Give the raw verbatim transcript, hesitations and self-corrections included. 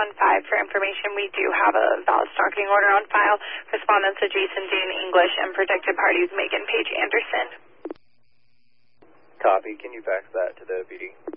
one five for information. We do have a valid stalking order on file. Respondents are Jason Dane English and protected parties Megan Page Anderson. Copy. Can you fax that to the P D?